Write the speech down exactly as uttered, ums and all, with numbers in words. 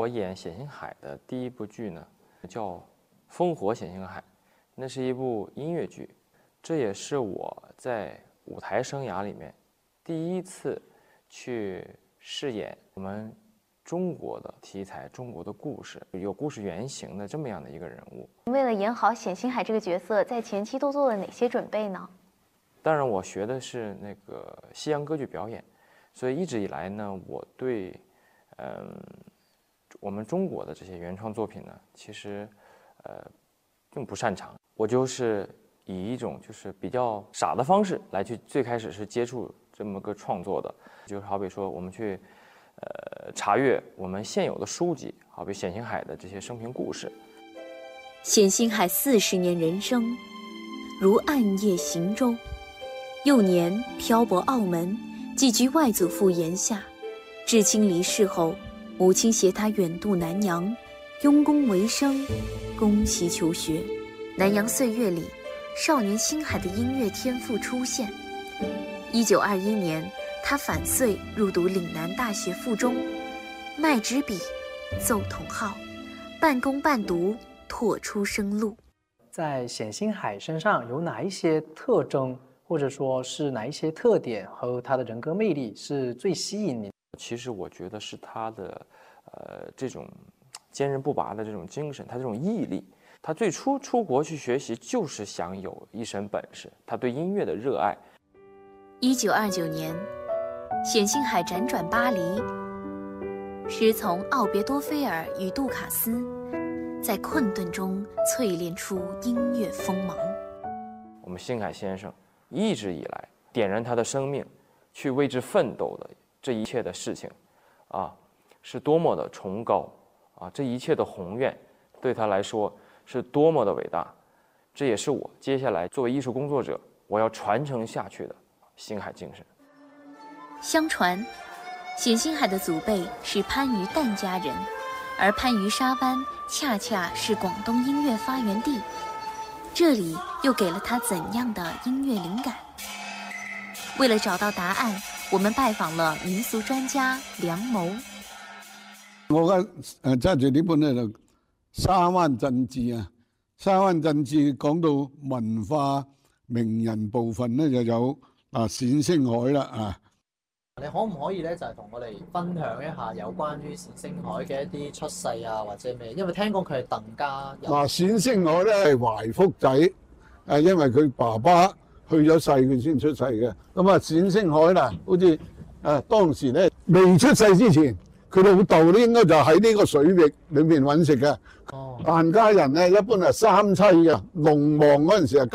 演冼星海的第一部剧呢，叫《烽火冼星海》，那是一部音乐剧，这也是我在舞台生涯里面第一次去饰演我们中国的题材、中国的故事，有故事原型的这么样的一个人物。 为了演好冼星海这个角色，在前期都做了哪些准备呢？ 当然，我学的是那个西洋歌剧表演，所以一直以来呢，我对嗯我们中国的这些原创作品呢，其实呃并不擅长。我就是以一种就是比较傻的方式来去最开始是接触这么个创作的，就是好比说我们去呃查阅我们现有的书籍，好比冼星海的这些生平故事。 冼星海四十年人生，如暗夜行舟。幼年漂泊澳门，寄居外祖父檐下。至亲离世后，母亲携他远渡南洋，用功为生，攻习求学。南洋岁月里，少年星海的音乐天赋出现。一九二一年，他返穗入读岭南大学附中，卖纸笔，奏铜号，半工半读，拓出生路。 在冼星海身上有哪一些特征，或者说是哪一些特点和他的人格魅力是最吸引你？ 其实我觉得是他的呃这种坚韧不拔的这种精神，他这种毅力。他最初出国去学习，就是想有一身本事，他对音乐的热爱。 一九二九年，冼星海辗转巴黎，师从奥别多菲尔与杜卡斯，在困顿中淬炼出音乐锋芒。 我们星海先生一直以来点燃他的生命，去为之奋斗的这一切的事情，啊，是多么的崇高啊！这一切的宏愿，对他来说是多么的伟大。这也是我接下来作为艺术工作者，我要传承下去的星海精神。 相传，冼星海的祖辈是番禺疍家人，而番禺沙湾恰恰是广东音乐发源地。这里又给了他怎样的音乐灵感？为了找到答案，我们拜訪了民俗專家梁某。 我嘅誒揸住呢本咧就沙灣鎮志啊，沙灣鎮志講到文化名人部分咧就有啊冼星海啦啊。 你可唔可以咧就係同我哋分享一下有關於冼星海嘅一啲出世啊或者咩？因為聽講佢係鄧家人。嗱， 冼星海咧係懷福仔，誒因為佢爸爸去咗世佢先出世嘅。咁啊冼星海啦，好似誒當時咧未出世之前，佢老豆咧應該就喺呢個水域裏面揾食嘅。哦，疍家人咧一般係三棲嘅，農忙嗰陣時係